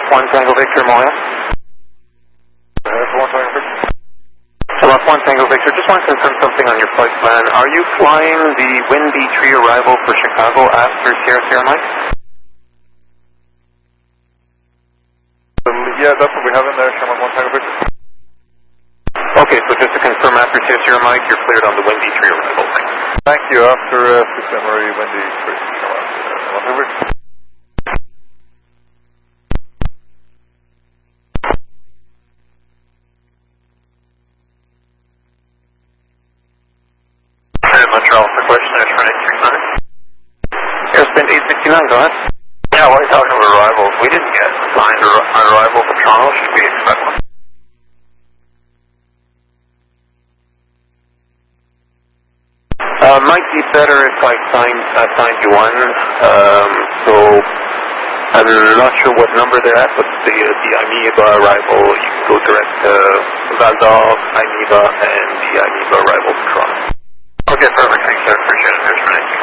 1 Tango Victor, Moya. One Tango Victor. Lock 1 Tango Victor, just want to confirm something on your flight plan. Are you flying the Windy Tree arrival for Chicago after Sierra Sierra Mike? Yeah, that's what we have in there, Sherman 1 Tango Victor. Okay, so just to confirm, after Sierra Sierra Mike, you're cleared on the Windy Tree arrival. Thank you. After 6 Emery, Windy Tree, Sherman 1 Tango Victor. Montreal for question, Air 939. Airspan 869, go ahead. Yeah, what are you talking about arrivals? We didn't get signed on arrival from Toronto. Should we expect one? Might be better if I signed you one. So I'm not sure what number they're at, but the AMIBA arrival, you can go direct to Val d'Or, AMIBA, and the AMIBA arrival.